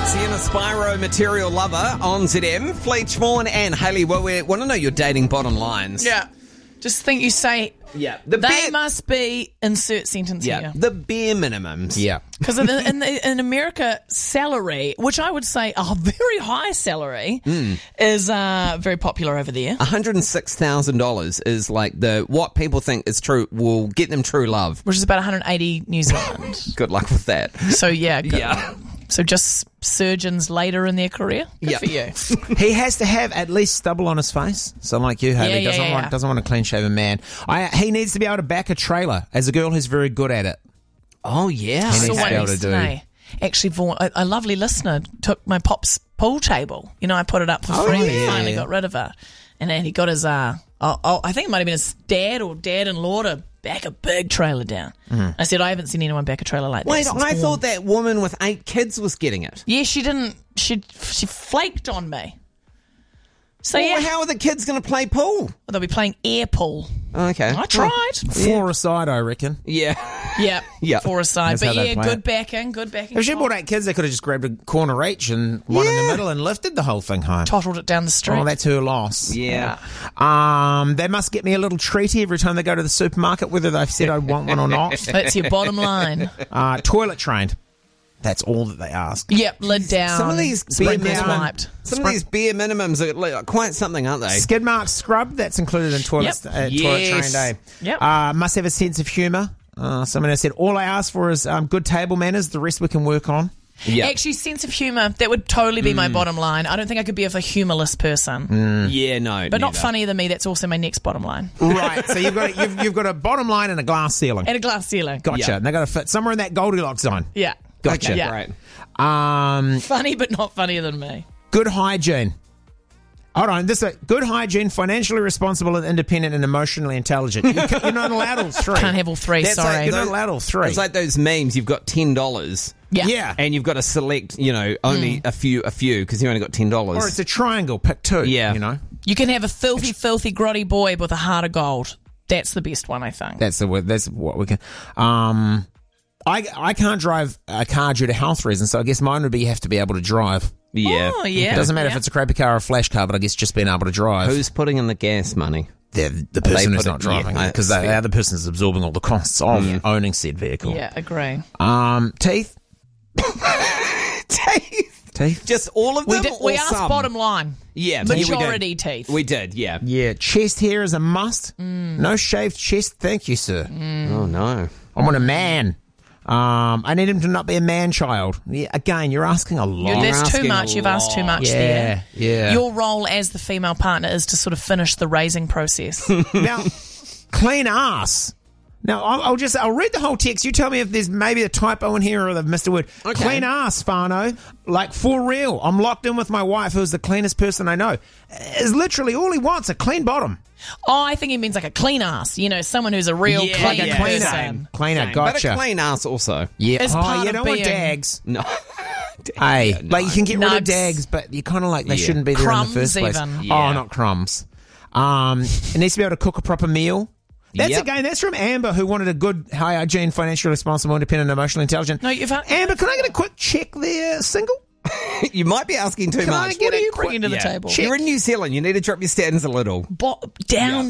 Sienna Spyro, Material Lover on ZM. Fleech Vaughan and Hayley Woolware want to know your dating bottom lines. Yeah. Just think you say, they must be, insert sentence here. The bare minimums. Yeah. Because in America, salary, which I would say a very high salary, is very popular over there. $106,000 is like what people think is true will get them true love. Which is about 180 New Zealand. Good luck with that. So, So just surgeons later in their career? Good for you. He has to have at least stubble on his face. So like you, Hayley, doesn't want a clean-shaven man. He needs to be able to back a trailer as a girl who's very good at it. Oh, yeah. He needs to be able to do. Actually, Vaughan, a lovely listener took my pop's pool table. You know, I put it up for free and finally got rid of it. And then he got his, I think it might have been his dad or dad-in-law to back a big trailer down. I said, I haven't seen anyone back a trailer like that. Wait, I thought that woman with 8 kids was getting it. Yeah, she didn't. She flaked on me. So how are the kids going to play pool? Well, they'll be playing air pool. Okay. I tried. Floor aside, I reckon. Yeah. Yeah. For a side. That's But how they play good it. backing. If she bought 8 kids, they could have just grabbed a corner each and one in the middle and lifted the whole thing home. Tottled it down the street. Oh, that's her loss. Yeah. They must get me a little treaty every time they go to the supermarket, whether they've said I want one or not. That's your bottom line. Toilet trained. That's all that they ask. Yep, lid down. Some of these bare sprinklers wiped. Some of these bare minimums are like quite something, aren't they? Skid mark scrub, that's included in toilet trained day. Yep. Must have a sense of humour. Someone has said, all I ask for is good table manners. The rest we can work on. Yeah. Actually, sense of humour, that would totally be my bottom line. I don't think I could be a humorless person. Yeah, no. But not funnier than me, that's also my next bottom line. Right, so you've got a bottom line and a glass ceiling. And a glass ceiling. Gotcha. Yeah. And they got to fit somewhere in that Goldilocks zone. Yeah. Gotcha. Okay, Yeah. great. Funny, but not funnier than me. Good hygiene. Hold on, good hygiene, financially responsible and independent and emotionally intelligent. You're not allowed all three. Can't have all three, That's sorry. like You're not allowed all three. It's like those memes. You've got $10. Yeah. And you've got to select, only a few, because you only got $10. Or it's a triangle, pick two. Yeah. You can have a filthy, grotty boy with a heart of gold. That's the best one, I think. That's what we can. I can't drive a car due to health reasons, so I guess mine would be you have to be able to drive. Yeah. Oh, yeah. It doesn't matter if it's a crappy car or a flash car, but I guess just being able to drive. Who's putting in the gas money? The person who's put not it- driving yeah, because that's the fair. other person is absorbing all the costs of owning said vehicle. Yeah, agree. Teeth. Teeth. Just all of them? We or asked some? bottom line. Yeah. Majority teeth. We did, yeah. Yeah, chest hair is a must. No shaved chest, thank you, sir. Oh, no. I want a man. I need him to not be a man-child. Yeah, again, you're asking a lot. That's too asking much. a You've asked too lot. much there. Yeah. Your role as the female partner is to sort of finish the raising process. Now, clean ass. Now, I'll read the whole text. You tell me if there's maybe a typo in here or they've missed a word. Okay. Clean ass, Fano. Like, for real. I'm locked in with my wife, who's the cleanest person I know. Is literally all he wants, a clean bottom. Oh, I think he means like a clean ass. Someone who's a real Yeah, clean like a cleaner. person. Cleaner, But gotcha. a clean ass also. Yeah. As part you of don't want being- dags. No. Hey, Yeah, like you can get rid of Nubs. dags, but you kind of like they Yeah. shouldn't be there Crumbs in the first place. even. Yeah. Oh, not crumbs. It needs to be able to cook a proper meal. That's from Amber, who wanted a good, high hygiene, financially responsible, independent, emotionally intelligent. No, you've Amber, can I get a quick check there? Single? You might be asking too Can I much. get What are a you quick- bringing to the table? You're in New Zealand. You need to drop your standards a little. Down.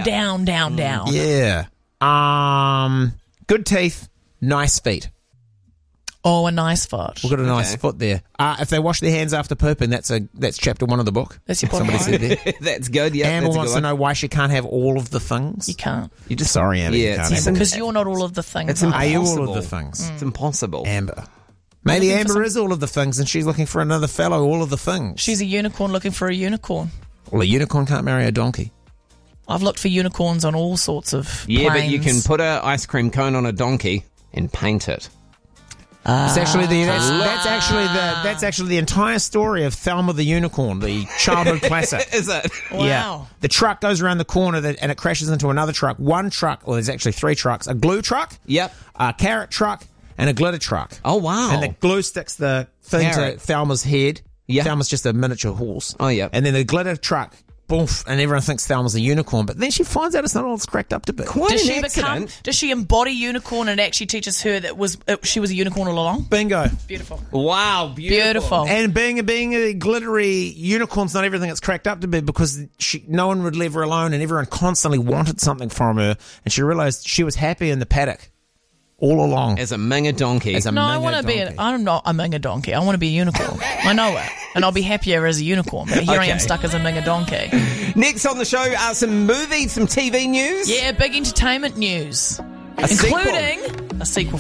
Yeah. Good teeth, nice feet. Oh, a nice foot. We've got a nice Okay. foot there. If they wash their hands after pooping, that's chapter 1 of the book. That's your bottom Somebody line. said there. That's good, yeah. Amber that's a wants good to one. know why she can't have all of the things. You can't. You're just sorry, Amber. Yeah, you can't it's have Because you're not all of the things. It's are Are you all of impossible. the things? It's impossible. Amber. Maybe looking for Amber is all of the things and she's looking for another fellow all of the things. She's a unicorn looking for a unicorn. Well, a unicorn can't marry a donkey. I've looked for unicorns on all sorts of Yeah, but you planes. can put a ice cream cone on a donkey and paint it. It's actually that's actually the entire story of Thelma the Unicorn, the childhood classic. Is it? Wow. Yeah. The truck goes around the corner and it crashes into another truck. One truck, well, there's actually 3 trucks. A glue truck, Yep. a carrot truck, and a glitter truck. Oh, wow. And the glue sticks the thing Carrot. to Thelma's head. Yeah. Thelma's just a miniature horse. Oh, yeah. And then the glitter truck boof, and everyone thinks Thelma's a unicorn. But then she finds out it's not all it's cracked up to be. Quite Does an she accident. does she embody unicorn and it actually teaches her that she was a unicorn all along? Bingo. Beautiful. Wow, beautiful. And being a glittery unicorn's not everything it's cracked up to be, because no one would leave her alone and everyone constantly wanted something from her, and she realised she was happy in the paddock all along. As a minga donkey. I want to be. I'm not a minga donkey. I want to be a unicorn. I know it, and I'll be happier as a unicorn. But here I am stuck as a minga donkey. Next on the show, some movies, some TV news. Yeah, big entertainment news, A sequel. including a sequel